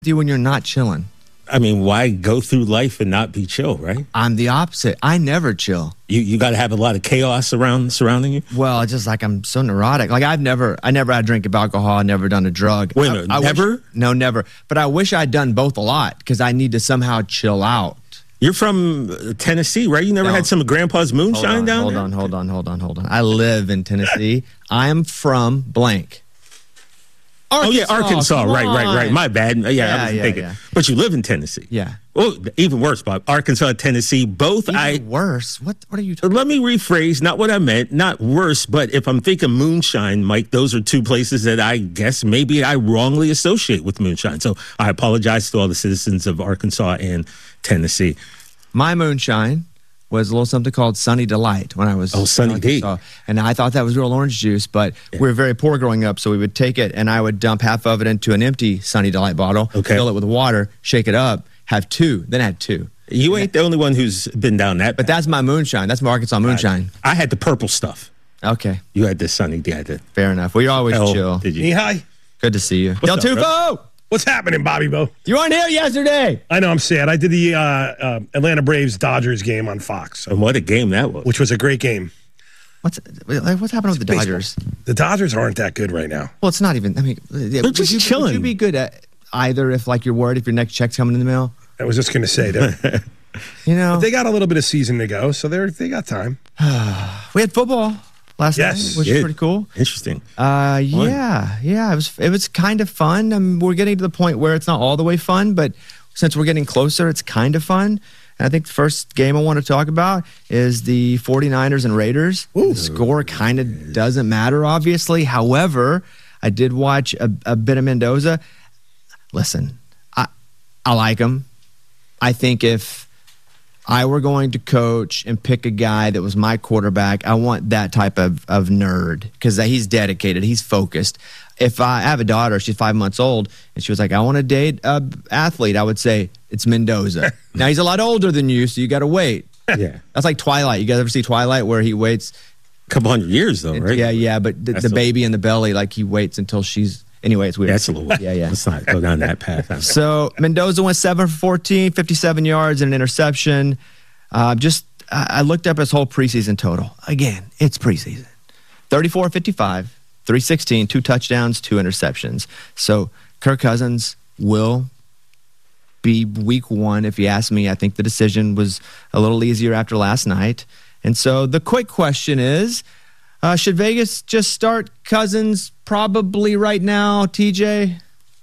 do when you're not chilling? I mean, why go through life and not be chill, right? I'm the opposite. I never chill. You got to have a lot of chaos surrounding you? Well, it's just like I'm so neurotic. Like I never had a drink of alcohol, never done a drug. Wait a minute, never? No, never. But I wish I'd done both a lot because I need to somehow chill out. You're from Tennessee, right? You never had some of Grandpa's moonshine down there? Hold on. I live in Tennessee. I am from blank. Arkansas. Oh, yeah, Arkansas. Right. My bad. Yeah, I was thinking. Yeah. But you live in Tennessee. Yeah. Well, even worse, Bob. Arkansas and Tennessee, both. Even worse? What are you talking about? Let me rephrase. Not what I meant. Not worse, but if I'm thinking moonshine, Mike, those are two places that I guess maybe I wrongly associate with moonshine. So I apologize to all the citizens of Arkansas and Tennessee. My moonshine was a little something called Sunny Delight when I was Sunny D. And I thought that was real orange juice, but we were very poor growing up, so we would take it and I would dump half of it into an empty Sunny Delight bottle, fill it with water, shake it up, have two, then add two. You ain't the only one who's been down that. But that's my moonshine. That's my Arkansas moonshine. I had the purple stuff. Okay. You had the Sunny D. Fair enough. Well, you're always chill. Did you? Hi. Good to see you. Del Tufo! What's happening, Bobby Bo? You weren't here yesterday. I know, I'm sad. I did the Atlanta Braves-Dodgers game on Fox. And what a game that was. Which was a great game. What's happening with the Dodgers? The Dodgers aren't that good right now. Well, it's not even, they're just chilling. Would you be good at either if you're worried if your next check's coming in the mail? I was just going to say that. But they got a little bit of season to go, so they got time. We had football last night, which is pretty cool. Interesting. Yeah. It was kind of fun. We're getting to the point where it's not all the way fun, but since we're getting closer, it's kind of fun. And I think the first game I want to talk about is the 49ers and Raiders. The score kind of doesn't matter, obviously. However, I did watch a bit of Mendoza. Listen, I like him. I think if I were going to coach and pick a guy that was my quarterback, I want that type of nerd because he's dedicated, he's focused. If I have a daughter, she's 5 months old, and she was like, I want to date an athlete, I would say, it's Mendoza. Now, he's a lot older than you, so you got to wait. Yeah. That's like Twilight. You guys ever see Twilight where he waits? A couple hundred years, though, right? Yeah, but the baby in the belly, he waits until she's... Anyway, it's weird. That's a little... Yeah. Let's not go down that path. So, Mendoza went 7 for 14, 57 yards and an interception. I looked up his whole preseason total. Again, it's preseason. 34-55, 316, 2 touchdowns, 2 interceptions. So, Kirk Cousins will be week 1, if you ask me. I think the decision was a little easier after last night. And so, the quick question is... should Vegas just start Cousins probably right now, TJ?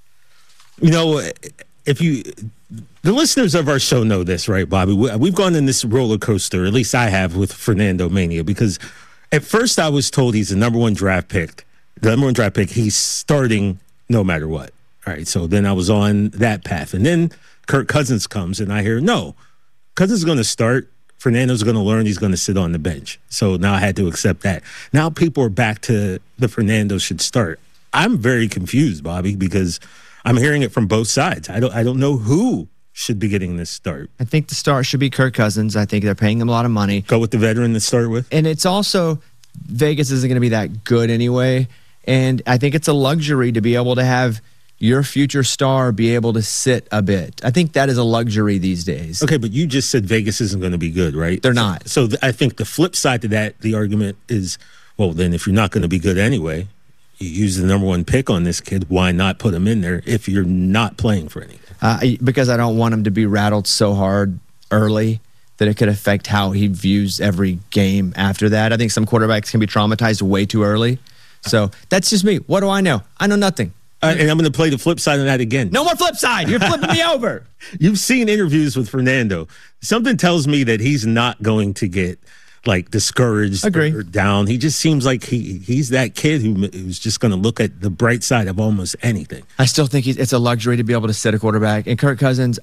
The listeners of our show know this, right, Bobby? We've gone in this roller coaster, at least I have, with Fernando Mania, because at first I was told he's the number one draft pick. The number one draft pick, he's starting no matter what. All right, so then I was on that path. And then Kirk Cousins comes, and I hear, no, Cousins is going to start. Fernando's going to learn, he's going to sit on the bench. So now I had to accept that. Now people are back to the Fernando should start. I'm very confused, Bobby, because I'm hearing it from both sides. I don't know who should be getting this start. I think the start should be Kirk Cousins. I think they're paying him a lot of money. Go with the veteran to start with. And it's also, Vegas isn't going to be that good anyway. And I think it's a luxury to be able to have your future star be able to sit a bit. I think that is a luxury these days. Okay, but you just said Vegas isn't going to be good, right? They're not. So I think the flip side to that, the argument is, well, then if you're not going to be good anyway, you use the number one pick on this kid, why not put him in there if you're not playing for anything? Because I don't want him to be rattled so hard early that it could affect how he views every game after that. I think some quarterbacks can be traumatized way too early. So that's just me. What do I know? I know nothing. And I'm going to play the flip side of that again. No more flip side. You're flipping me over. You've seen interviews with Fernando. Something tells me that he's not going to get discouraged or down. He just seems like he's that kid who's just going to look at the bright side of almost anything. I still think it's a luxury to be able to sit a quarterback. And Kirk Cousins,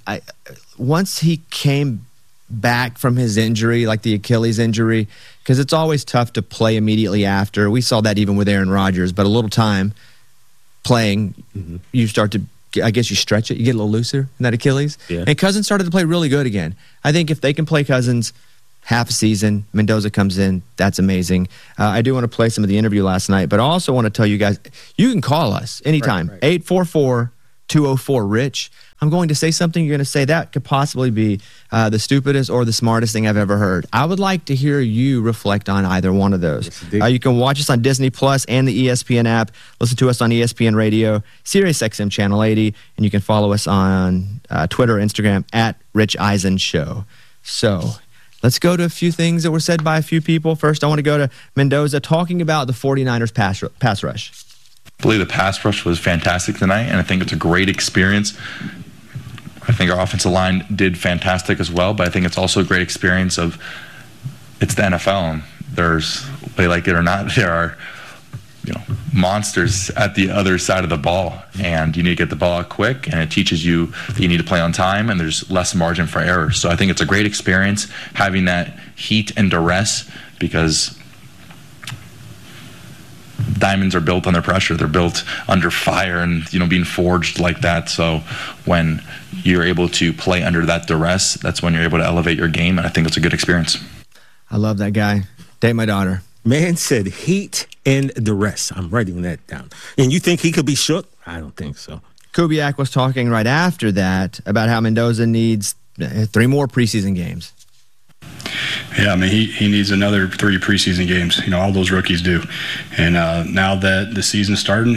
once he came back from his injury, like the Achilles injury, because it's always tough to play immediately after. We saw that even with Aaron Rodgers, but a little time playing, you start to, I guess you stretch it, you get a little looser in that Achilles. Yeah. And Cousins started to play really good again. I think if they can play Cousins half a season, Mendoza comes in, that's amazing. I do want to play some of the interview last night, but I also want to tell you guys, you can call us anytime, 844-204-RICH. I'm going to say something, you're going to say that could possibly be the stupidest or the smartest thing I've ever heard. I would like to hear you reflect on either one of those. Yes, you can watch us on Disney Plus and the ESPN app. Listen to us on ESPN Radio, Sirius XM Channel 80, and you can follow us on Twitter, Instagram, at Rich Eisen Show. So let's go to a few things that were said by a few people. First, I want to go to Mendoza talking about the 49ers pass rush. I believe the pass rush was fantastic tonight, and I think it's a great experience. I think our offensive line did fantastic as well, but I think it's also a great experience of it's the NFL. And there's, whether you like it or not, there are monsters at the other side of the ball, and you need to get the ball out quick, and it teaches you that you need to play on time, and there's less margin for error. So I think it's a great experience having that heat and duress, because diamonds are built under pressure. They're built under fire and, being forged like that. So when you're able to play under that duress, that's when you're able to elevate your game. And I think it's a good experience. I love that guy. Date my daughter. Man said heat and duress. I'm writing that down. And you think he could be shook? I don't think so. Kubiak was talking right after that about how Mendoza needs 3 more preseason games. Yeah, I mean, he needs another 3 preseason games. All those rookies do. And now that the season's starting,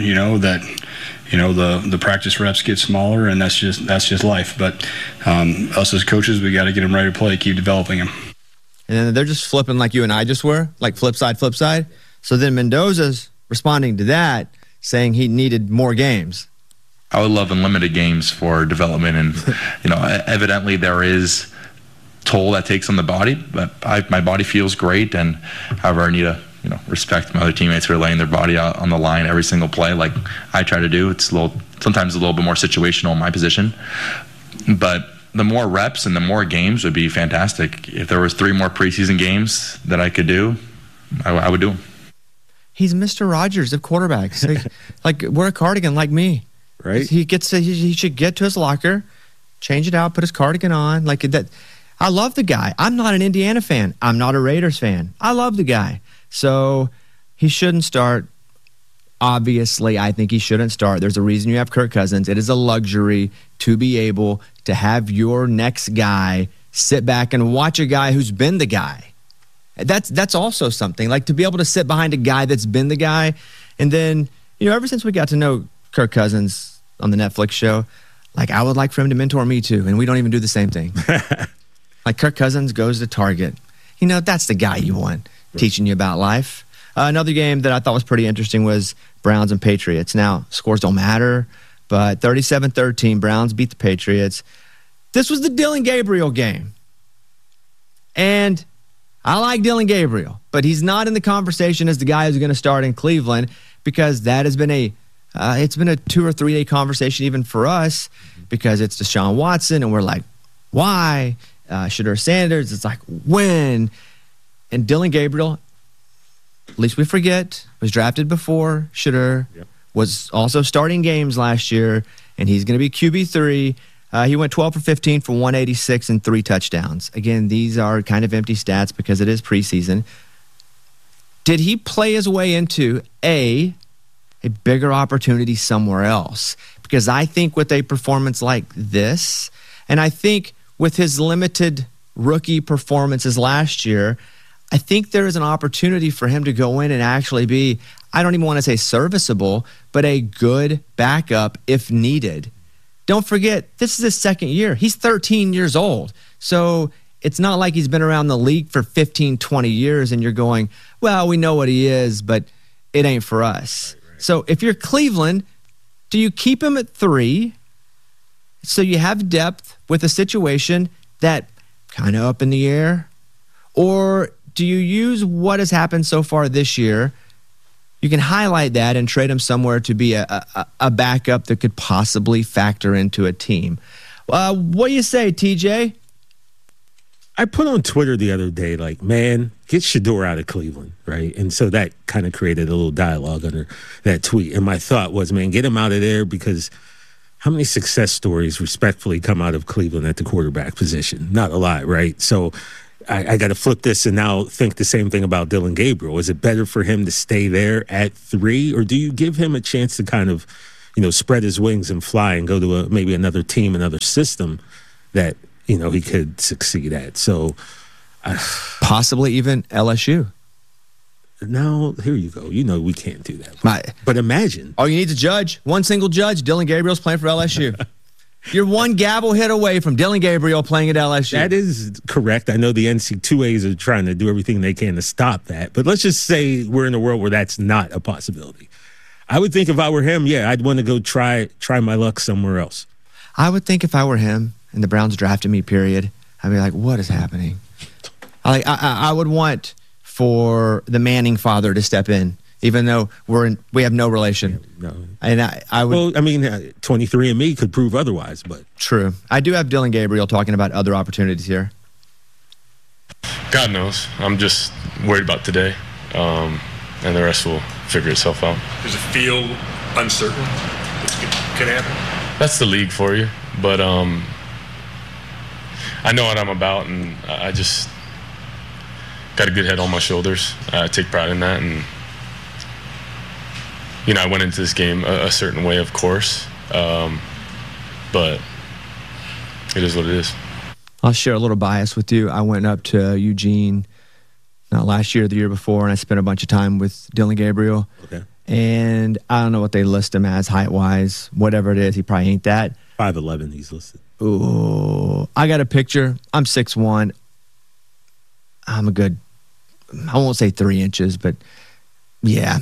the practice reps get smaller, and that's just life. But us as coaches, we got to get them ready to play, keep developing them. And then they're just flipping like you and I just were, like flip side. So then Mendoza's responding to that, saying he needed more games. I would love unlimited games for development, and evidently there is toll that takes on the body, but my body feels great. And however, I need to respect my other teammates who are laying their body out on the line every single play, like I try to do. It's sometimes a little bit more situational in my position, but the more reps and the more games would be fantastic. If there was 3 more preseason games that I could do, I would do them. He's Mr. Rogers of quarterbacks. like wear a cardigan like me, right? He should get to his locker, change it out, put his cardigan on, like that. I love the guy. I'm not an Indiana fan. I'm not a Raiders fan. I love the guy. So he shouldn't start. Obviously, I think he shouldn't start. There's a reason you have Kirk Cousins. It is a luxury to be able to have your next guy sit back and watch a guy who's been the guy. That's also something. Like to be able to sit behind a guy that's been the guy. And then, ever since we got to know Kirk Cousins on the Netflix show, like I would like for him to mentor me too. And we don't even do the same thing. Like Kirk Cousins goes to Target. That's the guy you want teaching you about life. Another game that I thought was pretty interesting was Browns and Patriots. Now, scores don't matter, but 37-13, Browns beat the Patriots. This was the Dillon Gabriel game. And I like Dillon Gabriel, but he's not in the conversation as the guy who's going to start in Cleveland, because that has been it's been a 2 or 3 day conversation even for us, because it's Deshaun Watson, and we're like, why? Shedeur Sanders, it's like, when? And Dillon Gabriel, at least we forget, was drafted before Shedeur, was also starting games last year, and he's going to be QB3. He went 12 for 15 for 186 and 3 touchdowns. Again, these are kind of empty stats because it is preseason. Did he play his way into a bigger opportunity somewhere else? Because I think with a performance like this, and I think with his limited rookie performances last year, I think there is an opportunity for him to go in and actually be, I don't even want to say serviceable, but a good backup if needed. Don't forget, this is his second year. He's 13 years old. So it's not like he's been around the league for 15, 20 years and you're going, well, we know what he is, but it ain't for us. Right. So if you're Cleveland, do you keep him at 3 so you have depth with a situation that kind of up in the air? Or do you use what has happened so far this year? You can highlight that and trade him somewhere to be a backup that could possibly factor into a team. What do you say, TJ? I put on Twitter the other day, like, man, get Shedeur out of Cleveland, right? And so that kind of created a little dialogue under that tweet. And my thought was, man, get him out of there, because how many success stories respectfully come out of Cleveland at the quarterback position? Not a lot, right? So I got to flip this and now think the same thing about Dillon Gabriel. Is it better for him to stay there at 3, or do you give him a chance to kind of, spread his wings and fly and go to maybe another team, another system that, he could succeed at. So possibly even LSU. Now, here you go. We can't do that. But imagine. All you need is a judge. One single judge. Dillon Gabriel's playing for LSU. You're one gavel hit away from Dillon Gabriel playing at LSU. That is correct. I know the NC2As are trying to do everything they can to stop that. But let's just say we're in a world where that's not a possibility. I would think if I were him, I'd want to go try my luck somewhere else. I would think if I were him and the Browns drafted me, period, I'd be like, what is happening? I would want for the Manning father to step in, even though we have no relation. No. And I would. Well, 23andMe could prove otherwise, but. True. I do have Dillon Gabriel talking about other opportunities here. God knows. I'm just worried about today, and the rest will figure itself out. Does it feel uncertain? Can happen? That's the league for you, but I know what I'm about, and I just got a good head on my shoulders. I take pride in that, and I went into this game a certain way, of course, but it is what it is. I'll share a little bias with you. I went up to Eugene not last year, the year before, and I spent a bunch of time with Dillon Gabriel. Okay. And I don't know what they list him as height-wise, whatever it is. He probably ain't that. 5'11", he's listed. Ooh, I got a picture. I'm 6'1". I'm a good, I won't say 3 inches, but yeah.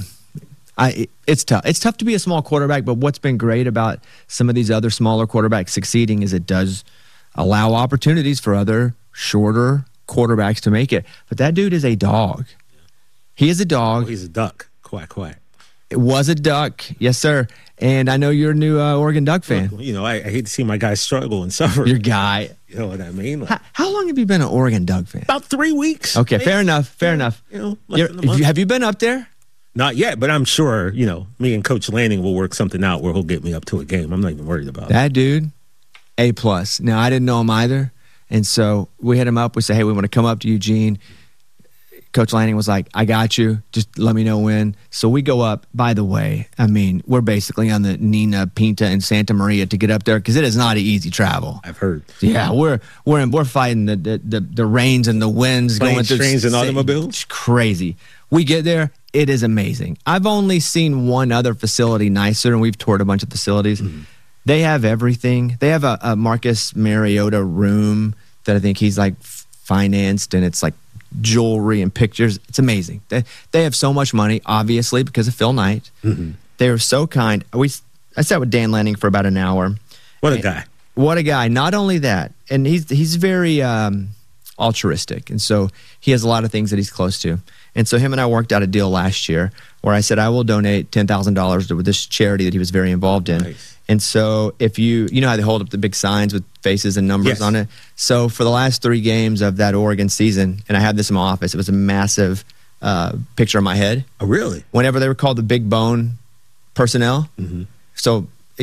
It's tough. It's tough to be a small quarterback, but what's been great about some of these other smaller quarterbacks succeeding is it does allow opportunities for other shorter quarterbacks to make it. But that dude is a dog. He is a dog. Oh, he's a duck. Quack, quack. It was a duck. Yes, sir. And I know you're a new Oregon Duck fan. Look, I hate to see my guy struggle and suffer. Your guy. You know what I mean? How long have you been an Oregon Duck fan? About 3 weeks. Okay, maybe. Fair enough. Less than a month. Have you been up there? Not yet, but I'm sure, me and Coach Lanning will work something out where he'll get me up to a game. I'm not even worried about that dude, A+. Now, I didn't know him either. And so we hit him up. We said, hey, we want to come up to Eugene. Coach Lanning was like, I got you. Just let me know when. So we go up. By the way, we're basically on the Nina, Pinta, and Santa Maria to get up there because it is not an easy travel. I've heard. Yeah, we're fighting the rains and the winds Planes, going through trains, and automobiles. It's crazy. We get there. It is amazing. I've only seen one other facility nicer, and we've toured a bunch of facilities. Mm-hmm. They have everything. They have a Marcus Mariota room that I think he's like financed, and it's like jewelry and pictures. It's amazing. They have so much money, obviously, because of Phil Knight. Mm-hmm. They were so kind. I sat with Dan Lanning for about an hour. What a guy. What a guy. Not only that, and he's very altruistic, and so he has a lot of things that he's close to. And so him and I worked out a deal last year where I said I will donate $10,000 to this charity that he was very involved in. Nice. And so if you know how they hold up the big signs with faces and numbers on it? So for the last 3 games of that Oregon season, and I have this in my office, it was a massive picture of my head. Oh, really? Whenever they were called the big bone personnel. Mm-hmm. So,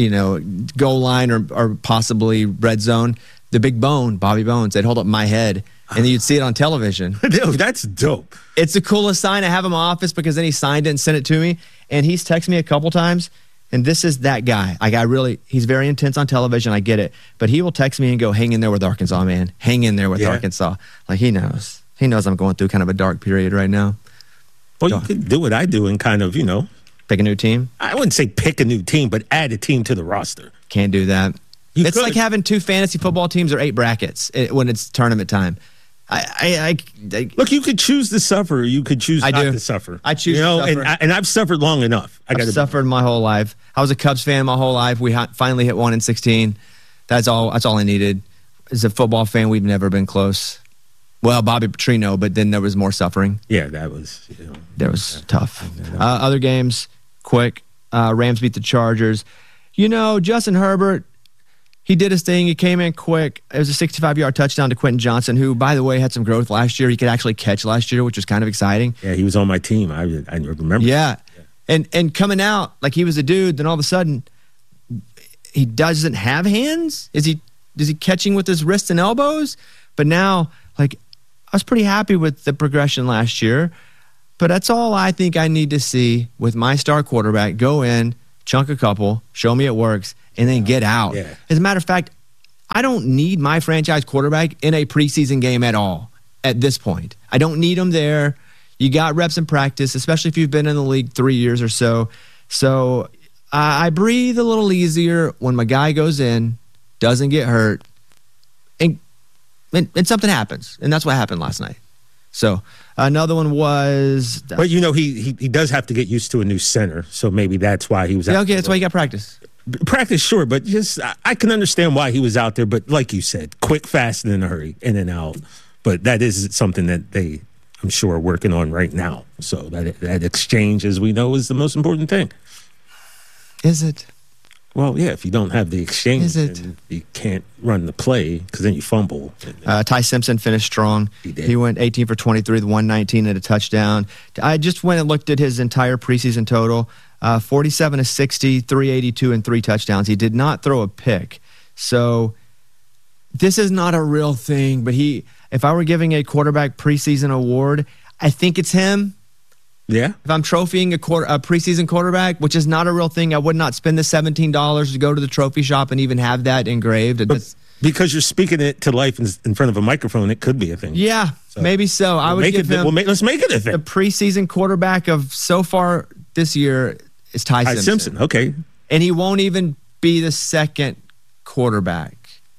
goal line or possibly red zone, the big bone, Bobby Bones, they'd hold up my head. And then you'd see it on television. Dude, that's dope. It's the coolest sign. I have in my office because then he signed it and sent it to me. And he's texted me a couple times. And this is that guy. He's very intense on television. I get it. But he will text me and go, hang in there with Arkansas, man. Hang in there with Arkansas. Like, he knows. He knows I'm going through kind of a dark period right now. Well, you could do what I do and kind of, pick a new team? I wouldn't say pick a new team, but add a team to the roster. Can't do that. It's like having 2 fantasy football teams or 8 brackets when it's tournament time. Look, you could choose to suffer. You could choose not to suffer. I choose to suffer. And I've suffered long enough. I've suffered my whole life. I was a Cubs fan my whole life. We finally hit 1 in 16. That's all I needed. As a football fan, we've never been close. Well, Bobby Petrino, but then there was more suffering. Yeah, that was... that was tough. Other games, quick. Rams beat the Chargers. Justin Herbert... He did his thing. He came in quick. It was a 65-yard touchdown to Quentin Johnson, who, by the way, had some growth last year. He could actually catch last year, which was kind of exciting. Yeah, he was on my team. I remember. Yeah. And coming out like he was a dude, then all of a sudden, he doesn't have hands? Is he catching with his wrists and elbows? But now, I was pretty happy with the progression last year. But that's all I think I need to see with my star quarterback. Go in, chunk a couple, show me it works, and then get out. Yeah. As a matter of fact, I don't need my franchise quarterback in a preseason game at all at this point. I don't need him there. You got reps in practice, especially if you've been in the league 3 years or so. So I breathe a little easier when my guy goes in, doesn't get hurt, and something happens. And that's what happened last night. So another one was... But, he does have to get used to a new center, so maybe that's why he was out there. Okay, that's why he got practice. Practice, sure, but just I can understand why he was out there. But like you said, quick, fast, and in a hurry, in and out. But that is something that they, I'm sure, are working on right now. So that exchange, as we know, is the most important thing. Is it? Well, yeah, if you don't have the exchange, Is it? then you can't run the play because then you fumble. Ty Simpson finished strong. He did. He went 18 for 23 with 119 and a touchdown. I just went and looked at his entire preseason total. 47 to 60, 382, and 3 touchdowns. He did not throw a pick. So this is not a real thing, but if I were giving a quarterback preseason award, I think it's him. Yeah. If I'm trophying a preseason quarterback, which is not a real thing, I would not spend the $17 to go to the trophy shop and even have that engraved. But because you're speaking it to life in front of a microphone, it could be a thing. Yeah, maybe so. I would give him let's make it a thing. The preseason quarterback of so far this year is Ty Simpson. Okay. And he won't even be the second quarterback.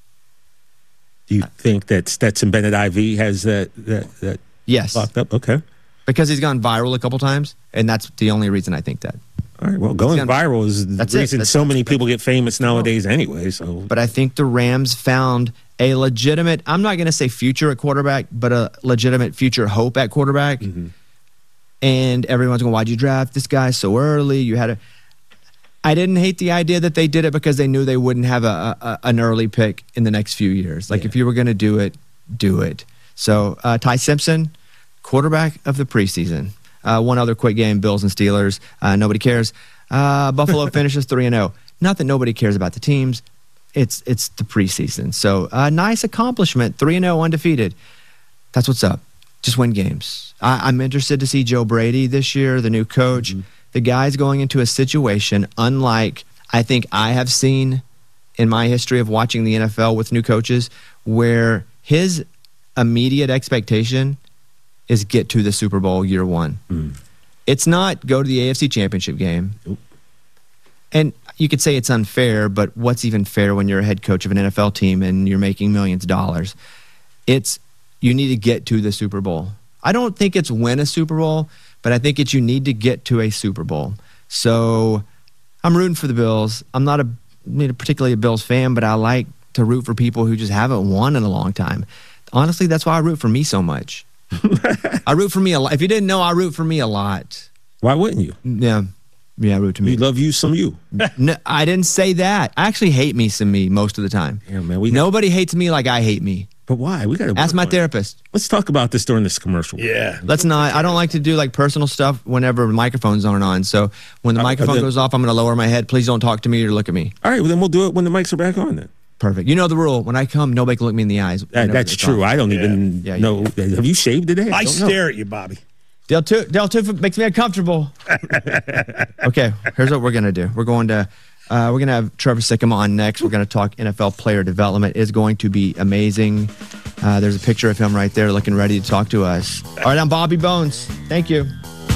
Do you think that Stetson Bennett IV has that Yes. locked up? Okay. Because he's gone viral a couple times, and that's the only reason I think that. All right. Well, going viral is the reason so many people get famous nowadays anyway. So, but I think the Rams found a legitimate, I'm not going to say future at quarterback, but a legitimate future hope at quarterback. Mm-hmm. And everyone's going, why'd you draft this guy so early? I didn't hate the idea that they did it because they knew they wouldn't have an early pick in the next few years. Like, if you were going to do it, do it. So, Ty Simpson, quarterback of the preseason. One other quick game, Bills and Steelers. Nobody cares. Buffalo finishes 3-0. Not that nobody cares about the teams. It's the preseason. So, nice accomplishment. 3-0 undefeated. That's what's up. Just win games. I'm interested to see Joe Brady this year, the new coach. Mm-hmm. The guy's going into a situation unlike I think I have seen in my history of watching the NFL with new coaches, where his immediate expectation is get to the Super Bowl year one. Mm. It's not go to the AFC Championship game. Nope. And you could say it's unfair, but what's even fair when you're a head coach of an NFL team and you're making millions of dollars? It's you need to get to the Super Bowl. I don't think it's win a Super Bowl, but I think it's you need to get to a Super Bowl. So I'm rooting for the Bills. I'm not particularly a Bills fan, but I like to root for people who just haven't won in a long time. Honestly, that's why I root for me so much. I root for me a lot. If you didn't know, I root for me a lot. Why wouldn't you? Yeah, root to me. You love you some you. No, I didn't say that. I actually hate me some me most of the time. Yeah, man. Nobody hates me like I hate me. But why? We got to ask my therapist. Let's talk about this during this commercial. Yeah. Let's not. I don't like to do like personal stuff whenever microphones aren't on. So when the microphone goes off, I'm going to lower my head. Please don't talk to me or look at me. All right. Well, then we'll do it when the mics are back on then. Perfect. You know the rule. When I come, nobody can look me in the eyes. That's true. I don't even know. Have you shaved today? I stare at you, Bobby. Del Tufo makes me uncomfortable. Okay, here's what we're going to do. We're going to have Trevor Sikkema on next. We're going to talk NFL player development. It's going to be amazing. There's a picture of him right there looking ready to talk to us. All right, I'm Bobby Bones. Thank you.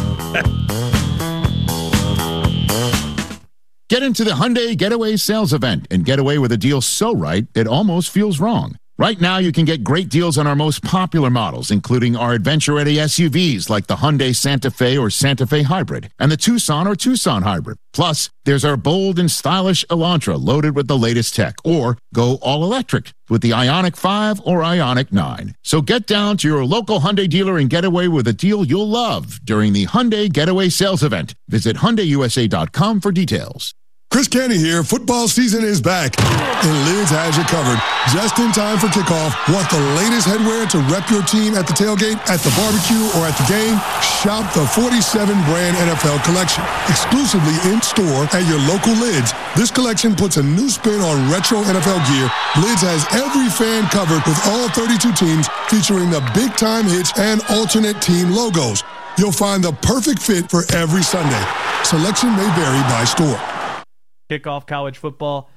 Get into the Hyundai Getaway Sales Event and get away with a deal so right it almost feels wrong. Right now, you can get great deals on our most popular models, including our adventure-ready SUVs like the Hyundai Santa Fe or Santa Fe Hybrid and the Tucson or Tucson Hybrid. Plus, there's our bold and stylish Elantra loaded with the latest tech, or go all-electric with the Ioniq 5 or Ioniq 9. So get down to your local Hyundai dealer and get away with a deal you'll love during the Hyundai Getaway Sales Event. Visit HyundaiUSA.com for details. Chris Canty here. Football season is back, and Lids has you covered. Just in time for kickoff. Want the latest headwear to rep your team at the tailgate, at the barbecue, or at the game? Shop the 47-brand NFL collection, exclusively in-store at your local Lids. This collection puts a new spin on retro NFL gear. Lids has every fan covered with all 32 teams, featuring the big-time hits and alternate team logos. You'll find the perfect fit for every Sunday. Selection may vary by store. Kickoff college football.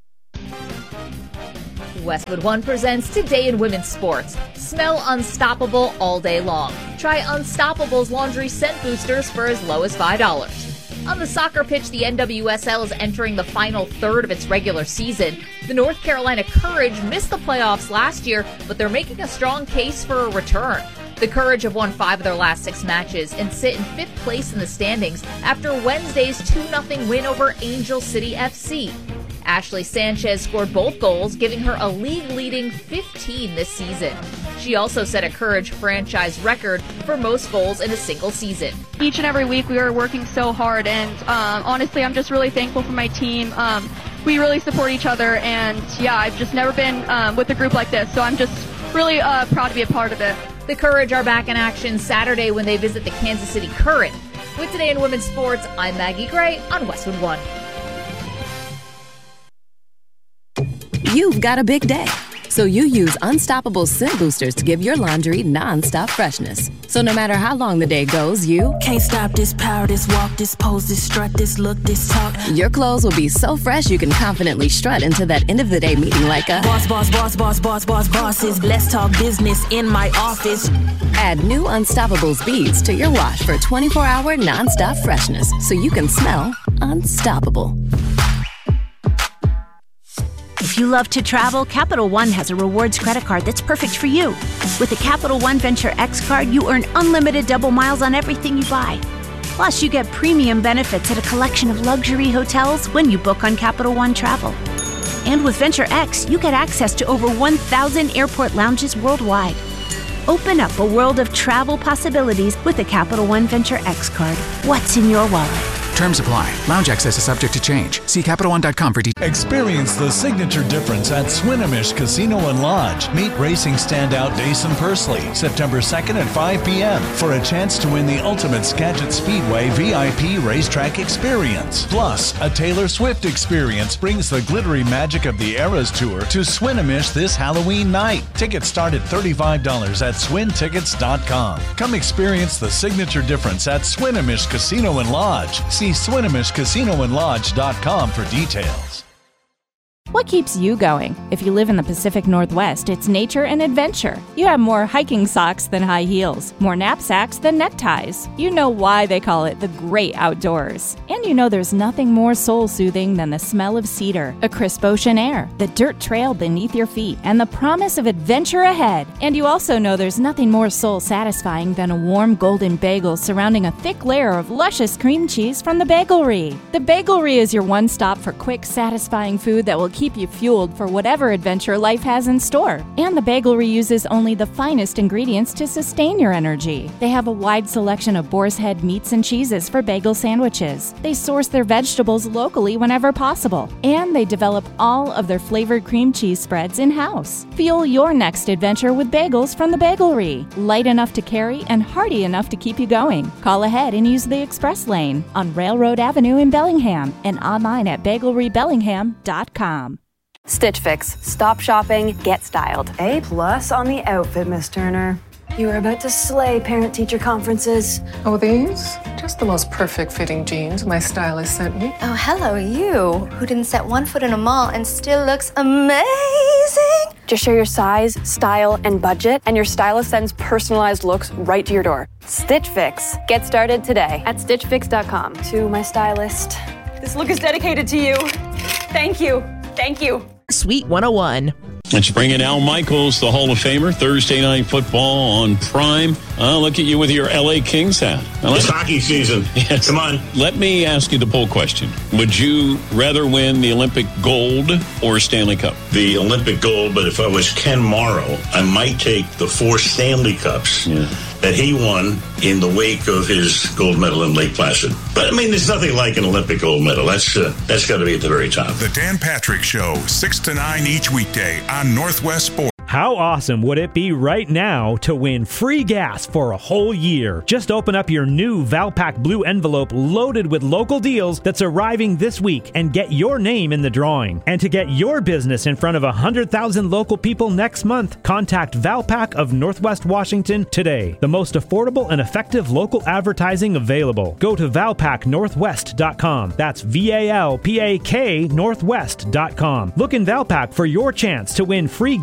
Westwood One presents Today in Women's Sports. Smell unstoppable all day long. Try Unstoppable's laundry scent boosters for as low as $5. On the soccer pitch, the NWSL is entering the final third of its regular season. The North Carolina Courage missed the playoffs last year, but they're making a strong case for a return. The Courage have won 5 of their last 6 matches and sit in 5th place in the standings after Wednesday's 2-0 win over Angel City FC. Ashley Sanchez scored both goals, giving her a league-leading 15 this season. She also set a Courage franchise record for most goals in a single season. Each and every week we are working so hard, and honestly, I'm just really thankful for my team. We really support each other, and yeah, I've just never been with a group like this, so I'm just really proud to be a part of it. The Courage are back in action Saturday when they visit the Kansas City Current. With Today in Women's Sports, I'm Maggie Gray on Westwood One. You've got a big day, so you use Unstoppable scent boosters to give your laundry non-stop freshness. So no matter how long the day goes, you can't stop this power, this walk, this pose, this strut, this look, this talk. Your clothes will be so fresh you can confidently strut into that end of the day meeting like a boss, boss, boss, boss, boss, boss, bosses. Let's talk business in my office. Add new Unstoppables beads to your wash for 24-hour non-stop freshness so you can smell unstoppable. If you love to travel, Capital One has a rewards credit card that's perfect for you. With the Capital One Venture X card, you earn unlimited double miles on everything you buy. Plus, you get premium benefits at a collection of luxury hotels when you book on Capital One Travel. And with Venture X, you get access to over 1,000 airport lounges worldwide. Open up a world of travel possibilities with the Capital One Venture X card. What's in your wallet? Terms apply. Lounge access is subject to change. See CapitalOne.com for details. Experience the signature difference at Swinomish Casino and Lodge. Meet racing standout Dason Pursley September 2nd at 5 p.m. for a chance to win the ultimate Skagit Speedway VIP racetrack experience. Plus, a Taylor Swift experience brings the glittery magic of the Eras Tour to Swinomish this Halloween night. Tickets start at $35 at swintickets.com. Come experience the signature difference at Swinomish Casino and Lodge. See SwinomishCasinoandLodge.com for details. What keeps you going? If you live in the Pacific Northwest, it's nature and adventure. You have more hiking socks than high heels, more knapsacks than neckties. You know why they call it the great outdoors. And you know there's nothing more soul-soothing than the smell of cedar, a crisp ocean air, the dirt trail beneath your feet, and the promise of adventure ahead. And you also know there's nothing more soul-satisfying than a warm golden bagel surrounding a thick layer of luscious cream cheese from the Bagelry. The Bagelry is your one stop for quick, satisfying food that will keep you fueled for whatever adventure life has in store. And the Bagelry uses only the finest ingredients to sustain your energy. They have a wide selection of boar's head meats and cheeses for bagel sandwiches. They source their vegetables locally whenever possible. And they develop all of their flavored cream cheese spreads in-house. Fuel your next adventure with bagels from the Bagelry. Light enough to carry and hearty enough to keep you going. Call ahead and use the express lane on Railroad Avenue in Bellingham and online at bagelrybellingham.com. Stitch Fix. Stop shopping, get styled. A+ on the outfit, Miss Turner. You are about to slay parent-teacher conferences. Oh, these? Just the most perfect fitting jeans my stylist sent me. Oh, hello, you, who didn't set one foot in a mall and still looks amazing. Just share your size, style, and budget, and your stylist sends personalized looks right to your door. Stitch Fix. Get started today at StitchFix.com. To my stylist. This look is dedicated to you. Thank you. Thank you. Suite 101. Let's bring in Al Michaels, the Hall of Famer, Thursday Night Football on Prime. Look at you with your LA Kings hat. It's hockey season. Yes. Come on. Let me ask you the poll question. Would you rather win the Olympic gold or Stanley Cup? The Olympic gold, but if I was Ken Morrow, I might take the 4 Stanley Cups that he won in the wake of his gold medal in Lake Placid. But, I mean, there's nothing like an Olympic gold medal. That's got to be at the very top. The Dan Patrick Show, 6 to 9 each weekday on Northwest Sports. How awesome would it be right now to win free gas for a whole year? Just open up your new Valpak Blue envelope loaded with local deals that's arriving this week and get your name in the drawing. And to get your business in front of 100,000 local people next month, contact Valpak of Northwest Washington today. The most affordable and effective local advertising available. Go to valpaknorthwest.com. That's VALPAK Northwest.com. Look in Valpak for your chance to win free